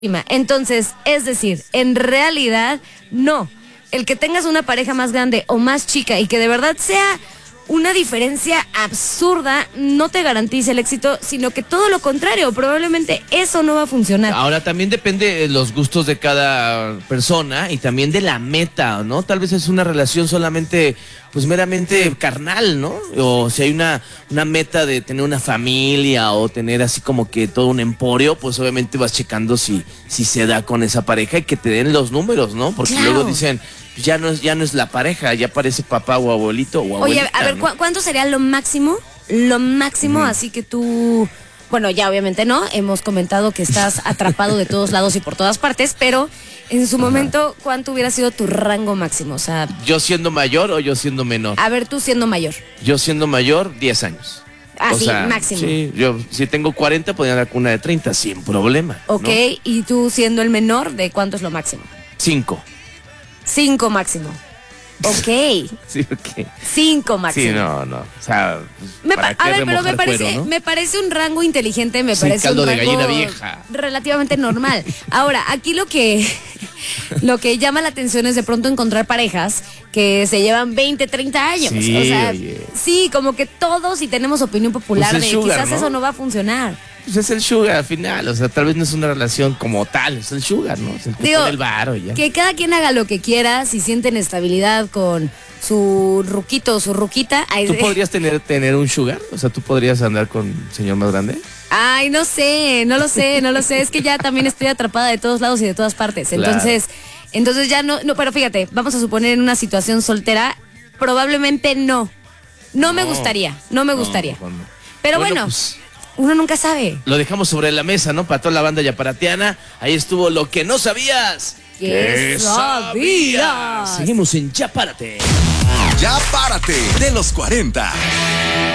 Entonces, es decir, en realidad, no. El que tengas una pareja más grande o más chica y que de verdad sea una diferencia absurda no te garantiza el éxito, sino que todo lo contrario, probablemente eso no va a funcionar. Ahora también depende de los gustos de cada persona y también de la meta, ¿no? Tal vez es una relación solamente, pues meramente carnal, ¿no? O si hay una meta de tener una familia o tener así como que todo un emporio, pues obviamente vas checando si se da con esa pareja y que te den los números, ¿no? Porque claro. Luego dicen, ya no es la pareja, ya parece papá o abuelito o abuelita. Oye, a ver, ¿no? ¿cuánto sería lo máximo? Lo máximo, así que tú... Bueno, ya obviamente no, hemos comentado que estás atrapado de todos lados y por todas partes, pero en su momento, ¿cuánto hubiera sido tu rango máximo? O sea... ¿Yo siendo mayor o yo siendo menor? A ver, tú siendo mayor. Yo siendo mayor, 10 años. Ah, o sí, sea, máximo. Sí, yo si tengo 40 podría dar con una de 30 sin problema. Ok, ¿no? y tú siendo el menor, ¿de cuánto es lo máximo? 5. 5 máximo. Ok. Sí, ok. 5 máximo. Sí, no. O sea, A ver, pero me parece un rango inteligente, me parece caldo un de rango gallina vieja. relativamente normal. Ahora, aquí lo que llama la atención es de pronto encontrar parejas que se llevan 20, 30 años. Sí, o sea, oye. sí, como que todos y tenemos opinión popular Pues de el sugar, quizás ¿no? eso no va a funcionar. Pues es el sugar al final, o sea, tal vez no es una relación como tal, es el sugar, ¿no? Es el que pone el varo y ya. Que cada quien haga lo que quiera, si sienten estabilidad con su ruquito o su ruquita. ¿Tú podrías tener un sugar? O sea, ¿tú podrías andar con un señor más grande? Ay, no lo sé. Es que ya también estoy atrapada de todos lados y de todas partes. Claro. Entonces ya no, pero fíjate, vamos a suponer en una situación soltera, probablemente no. No me gustaría. Pero bueno, pues, uno nunca sabe. lo dejamos sobre la mesa, ¿no? Para toda la banda yaparatiana. Ahí estuvo lo que no sabías. ¿Qué sabías? Seguimos en Ya Párate. Ya Párate de los 40.